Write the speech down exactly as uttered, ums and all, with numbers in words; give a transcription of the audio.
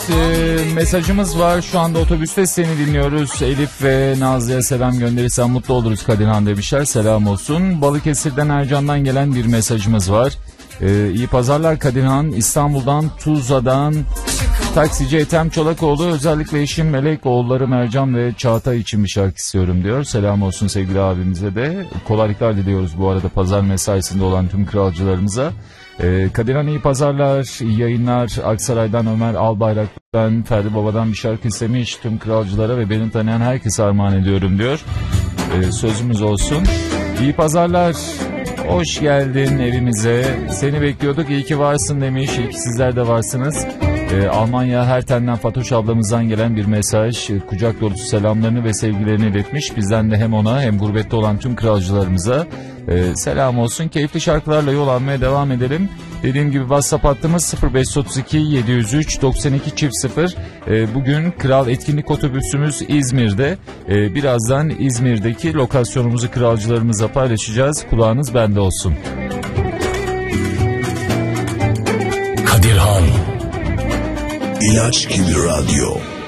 e, mesajımız var. Şu anda otobüste seni dinliyoruz. Elif ve Nazlı'ya selam gönderirsen mutlu oluruz Kadirhan demişler. Selam olsun. Balıkesir'den Ercan'dan gelen bir mesajımız var. E, iyi pazarlar Kadirhan. İstanbul'dan Tuzla'dan taksici Ethem Çolakoğlu, özellikle eşim Melek, oğulları Mercan ve Çağatay için bir şarkı istiyorum diyor. Selam olsun sevgili abimize de. Kolaylıklar diliyoruz bu arada pazar mesaisinde olan tüm kralcılarımıza. Ee, Kadirhan iyi pazarlar, iyi yayınlar. Aksaray'dan Ömer Albayrak, ben Ferdi Baba'dan bir şarkı istemiş, tüm kralcılara ve beni tanıyan herkese armağan ediyorum diyor. Ee, sözümüz olsun. İyi pazarlar. Hoş geldin evimize. Seni bekliyorduk. İyi ki varsın demiş. İyi ki sizler de varsınız. Ee, Almanya Herten'den Fatoş ablamızdan gelen bir mesaj. Ee, kucak dolusu selamlarını ve sevgilerini iletmiş. Bizden de hem ona hem gurbette olan tüm kralcılarımıza e, selam olsun. Keyifli şarkılarla yol almaya devam edelim. Dediğim gibi WhatsApp hattımız sıfır beş otuz iki yedi yüz üç doksan iki çift sıfır. Ee, bugün Kral etkinlik otobüsümüz İzmir'de. Ee, birazdan İzmir'deki lokasyonumuzu kralcılarımıza paylaşacağız. Kulağınız bende olsun. Kadirhan İlaç gibi radyo.